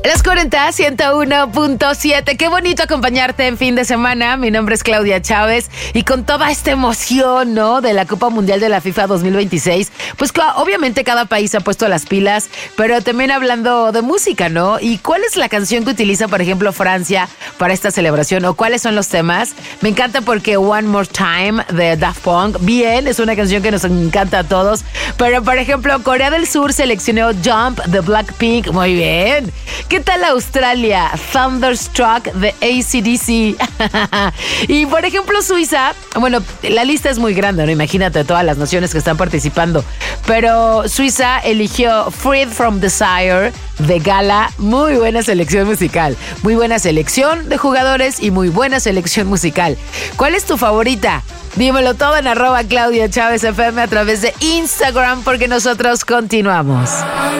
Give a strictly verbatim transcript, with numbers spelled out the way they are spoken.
Las cuarenta, ciento uno punto siete. Qué bonito acompañarte en fin de semana. Mi nombre es Claudia Chávez y con toda esta emoción, ¿no?, de la Copa Mundial de la FIFA dos mil veintiséis, pues obviamente cada país ha puesto las pilas, pero también hablando de música, ¿no? ¿Y cuál es la canción que utiliza, por ejemplo, Francia para esta celebración? ¿O cuáles son los temas? Me encanta porque One More Time de Daft Punk, bien, es una canción que nos encanta a todos, pero por ejemplo, Corea del Sur seleccionó Jump de Blackpink, muy bien. ¿Qué tal Australia? Thunderstruck de A C D C. Y por ejemplo Suiza, bueno, la lista es muy grande, ¿no? Imagínate todas las naciones que están participando. Pero Suiza eligió Freed from Desire de Gala. Muy buena selección musical. Muy buena selección de jugadores y muy buena selección musical. ¿Cuál es tu favorita? Dímelo todo en arroba Claudia Chávez F M a través de Instagram, porque nosotros continuamos.